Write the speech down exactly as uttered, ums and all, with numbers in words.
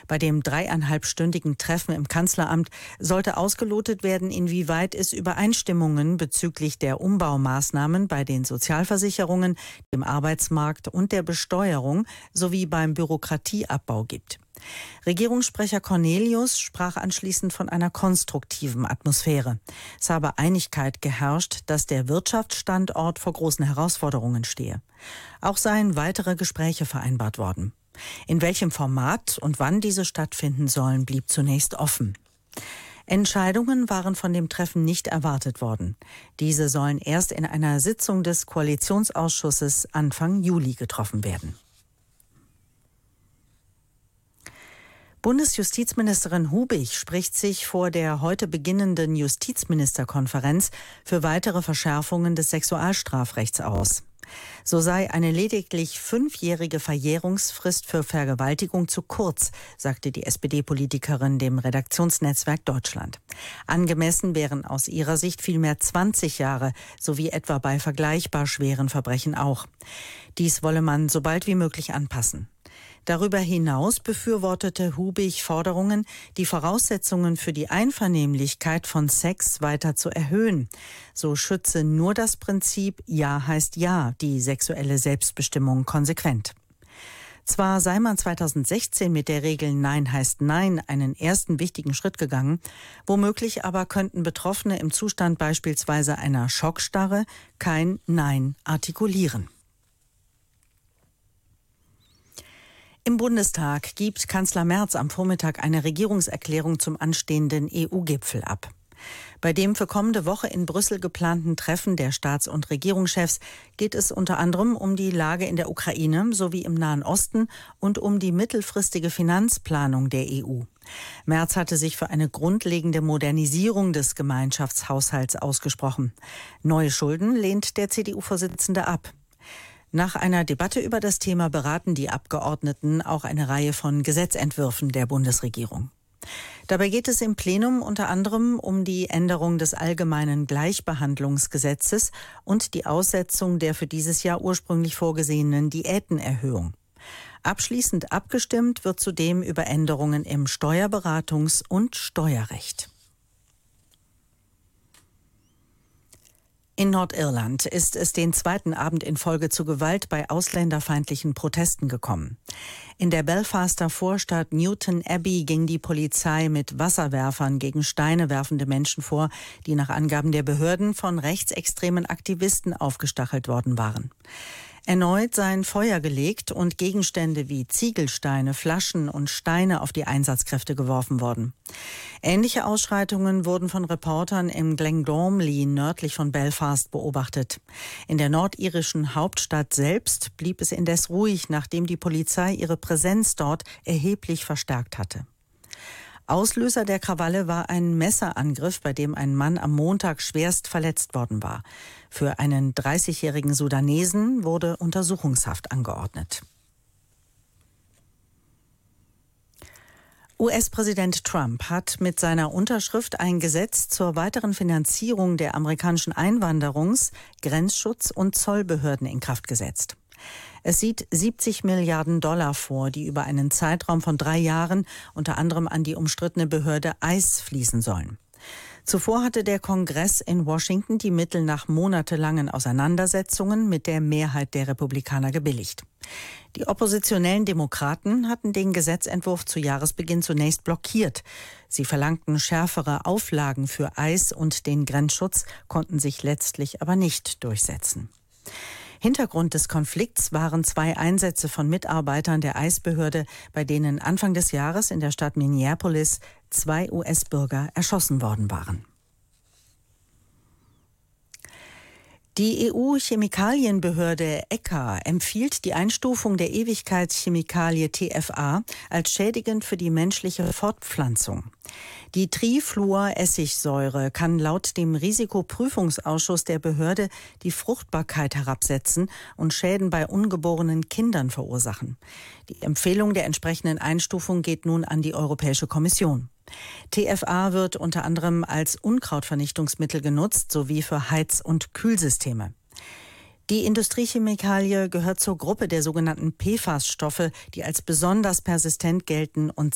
Bei dem dreieinhalbstündigen Treffen im Kanzleramt sollte ausgelotet werden, inwieweit es Übereinstimmungen bezüglich der Umbaumaßnahmen bei den Sozialversicherungen, dem Arbeitsmarkt und der Besteuerung sowie beim Bürokratieabbau gibt. Regierungssprecher Cornelius sprach anschließend von einer konstruktiven Atmosphäre. Es habe Einigkeit geherrscht, dass der Wirtschaftsstandort vor großen Herausforderungen stehe. Auch seien weitere Gespräche vereinbart worden. In welchem Format und wann diese stattfinden sollen, blieb zunächst offen. Entscheidungen waren von dem Treffen nicht erwartet worden. Diese sollen erst in einer Sitzung des Koalitionsausschusses Anfang Juli getroffen werden. Bundesjustizministerin Hubig spricht sich vor der heute beginnenden Justizministerkonferenz für weitere Verschärfungen des Sexualstrafrechts aus. So sei eine lediglich fünfjährige Verjährungsfrist für Vergewaltigung zu kurz, sagte die S P D-Politikerin dem Redaktionsnetzwerk Deutschland. Angemessen wären aus ihrer Sicht vielmehr zwanzig Jahre, sowie etwa bei vergleichbar schweren Verbrechen auch. Dies wolle man so bald wie möglich anpassen. Darüber hinaus befürwortete Hubig Forderungen, die Voraussetzungen für die Einvernehmlichkeit von Sex weiter zu erhöhen. So schütze nur das Prinzip Ja heißt Ja die sexuelle Selbstbestimmung konsequent. Zwar sei man zweitausendsechzehn mit der Regel Nein heißt Nein einen ersten wichtigen Schritt gegangen, womöglich aber könnten Betroffene im Zustand beispielsweise einer Schockstarre kein Nein artikulieren. Im Bundestag gibt Kanzler Merz am Vormittag eine Regierungserklärung zum anstehenden E U-Gipfel ab. Bei dem für kommende Woche in Brüssel geplanten Treffen der Staats- und Regierungschefs geht es unter anderem um die Lage in der Ukraine sowie im Nahen Osten und um die mittelfristige Finanzplanung der E U. Merz hatte sich für eine grundlegende Modernisierung des Gemeinschaftshaushalts ausgesprochen. Neue Schulden lehnt der C D U-Vorsitzende ab. Nach einer Debatte über das Thema beraten die Abgeordneten auch eine Reihe von Gesetzentwürfen der Bundesregierung. Dabei geht es im Plenum unter anderem um die Änderung des Allgemeinen Gleichbehandlungsgesetzes und die Aussetzung der für dieses Jahr ursprünglich vorgesehenen Diätenerhöhung. Abschließend abgestimmt wird zudem über Änderungen im Steuerberatungs- und Steuerrecht. In Nordirland ist es den zweiten Abend in Folge zu Gewalt bei ausländerfeindlichen Protesten gekommen. In der Belfaster Vorstadt Newton Abbey ging die Polizei mit Wasserwerfern gegen Steine werfende Menschen vor, die nach Angaben der Behörden von rechtsextremen Aktivisten aufgestachelt worden waren. Erneut seien Feuer gelegt und Gegenstände wie Ziegelsteine, Flaschen und Steine auf die Einsatzkräfte geworfen worden. Ähnliche Ausschreitungen wurden von Reportern im Glendormley nördlich von Belfast beobachtet. In der nordirischen Hauptstadt selbst blieb es indes ruhig, nachdem die Polizei ihre Präsenz dort erheblich verstärkt hatte. Auslöser der Krawalle war ein Messerangriff, bei dem ein Mann am Montag schwerst verletzt worden war. Für einen dreißigjährigen Sudanesen wurde Untersuchungshaft angeordnet. U S-Präsident Trump hat mit seiner Unterschrift ein Gesetz zur weiteren Finanzierung der amerikanischen Einwanderungs-, Grenzschutz- und Zollbehörden in Kraft gesetzt. Es sieht siebzig Milliarden Dollar vor, die über einen Zeitraum von drei Jahren unter anderem an die umstrittene Behörde I C E fließen sollen. Zuvor hatte der Kongress in Washington die Mittel nach monatelangen Auseinandersetzungen mit der Mehrheit der Republikaner gebilligt. Die oppositionellen Demokraten hatten den Gesetzentwurf zu Jahresbeginn zunächst blockiert. Sie verlangten schärfere Auflagen für I C E und den Grenzschutz, konnten sich letztlich aber nicht durchsetzen. Hintergrund des Konflikts waren zwei Einsätze von Mitarbeitern der I C E-Behörde, bei denen Anfang des Jahres in der Stadt Minneapolis zwei U S-Bürger erschossen worden waren. Die E U-Chemikalienbehörde E C H A empfiehlt die Einstufung der Ewigkeitschemikalie T F A als schädigend für die menschliche Fortpflanzung. Die Trifluoressigsäure kann laut dem Risikoprüfungsausschuss der Behörde die Fruchtbarkeit herabsetzen und Schäden bei ungeborenen Kindern verursachen. Die Empfehlung der entsprechenden Einstufung geht nun an die Europäische Kommission. T F A wird unter anderem als Unkrautvernichtungsmittel genutzt, sowie für Heiz- und Kühlsysteme. Die Industriechemikalie gehört zur Gruppe der sogenannten P F A S-Stoffe, die als besonders persistent gelten und